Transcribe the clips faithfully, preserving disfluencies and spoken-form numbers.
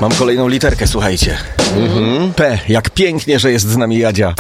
Mam kolejną literkę, słuchajcie. Mhm. P, jak pięknie, że jest z nami Jadzia.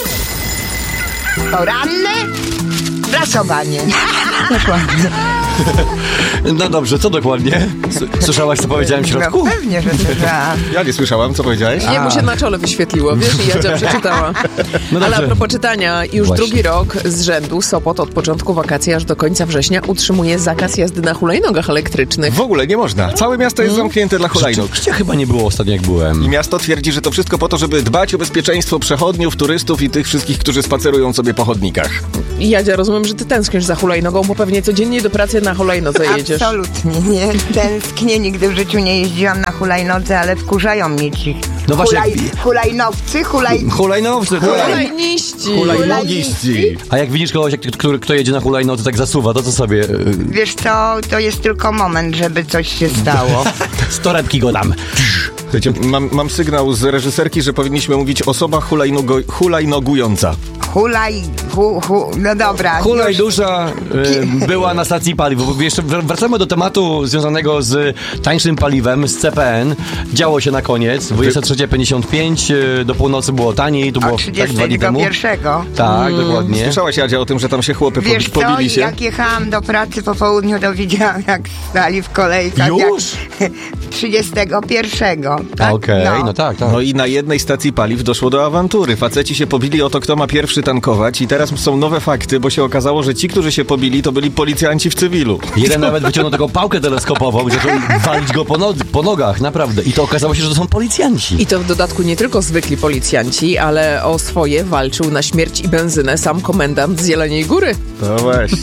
Poranne prasowanie. Dokładnie. No dobrze, co dokładnie? Słyszałaś, co powiedziałem w środku? No pewnie, że słyszałam. Ja nie słyszałam, co powiedziałeś? Nie, mu się na czole wyświetliło, wiesz, i Jadzia przeczytała. No Ale dobrze. a propos czytania, już Właśnie. drugi rok z rzędu Sopot od początku wakacji aż do końca września utrzymuje zakaz jazdy na hulajnogach elektrycznych. W ogóle nie można. Całe miasto jest zamknięte dla hulajnóg. Rzeczywiście chyba nie było ostatnio, jak byłem. I miasto twierdzi, że to wszystko po to, żeby dbać o bezpieczeństwo przechodniów, turystów i tych wszystkich, którzy spacerują sobie po chodnikach. I Jadzia, rozumiem, że ty tęsknisz za hulajnogą, bo pewnie codziennie do pracy na hulajnodze jedziesz. Absolutnie nie. Tęsknię, nigdy w życiu nie jeździłam na hulajnodze, ale wkurzają mnie ci No właśnie, hulaj, jak- hulajnowcy, hulaj... Hulajnowcy, hulaj... Hulajniści! Hulajnogiści. A jak widzisz kogoś, jak, który, kto jedzie na hulajnodze, tak zasuwa, to co sobie... Yy, Wiesz co, to jest tylko moment, żeby coś się stało. z torebki go tam. Słuchajcie, mam, mam sygnał z reżyserki, że powinniśmy mówić osoba hulajnogo, hulajnogująca. Hulaj, hu, hu, no dobra. Hulaj już. dusza y, była na stacji paliw. Bo jeszcze wr- wracamy do tematu związanego z tańszym paliwem, z C P N. Działo się na koniec. dwudziesta trzecia pięćdziesiąt pięć, y, do północy było taniej. To było Od tak dwa dni trzydziestego temu. pierwszego. Tak, dokładnie. Słyszałaś, Jadzia, o tym, że tam się chłopy Wiesz pobi- co, pobili się? jak jechałam do pracy po południu, to widziałam, jak stali w kolejkach. Już? Jak trzydziestego pierwszego. Tak? Okej, no. tak, tak. No i na jednej stacji paliw doszło do awantury. Faceci się pobili o to, kto ma pierwszy tankować i teraz są nowe fakty, bo się okazało, że ci, którzy się pobili, to byli policjanci w cywilu. Jeden nawet wyciągnął taką pałkę teleskopową, gdzie zaczął walić go po, no- po nogach, naprawdę. I to okazało się, że to są policjanci. I to w dodatku nie tylko zwykli policjanci, ale o swoje walczył na śmierć i benzynę sam komendant z Jeleniej Góry. No właśnie.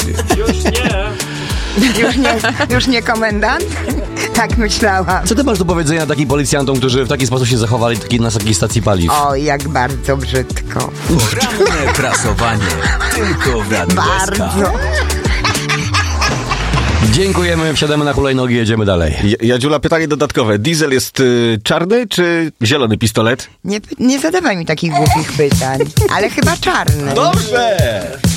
Już nie, już nie komendant? Tak myślałam. Co ty masz do powiedzenia takim policjantom, którzy w taki sposób się zachowali taki, na takiej stacji paliw? O, jak bardzo brzydko. Poranne prasowanie. Tylko w Radiu S K. Bardzo. Dziękujemy, wsiadamy na hulajnogi, jedziemy dalej. J- Jadziula, pytanie dodatkowe. Diesel jest y, czarny czy zielony pistolet? Nie, nie zadawaj mi takich głupich pytań, ale chyba czarny. Dobrze!